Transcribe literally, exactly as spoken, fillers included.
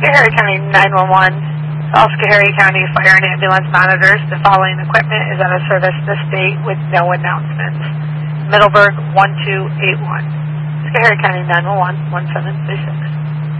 Schoharie County nine one one. All Schoharie County Fire and Ambulance monitors. The following equipment is out of service this date with no announcements. Middleburg one two eight one. Schoharie County nine one one, one seven three six.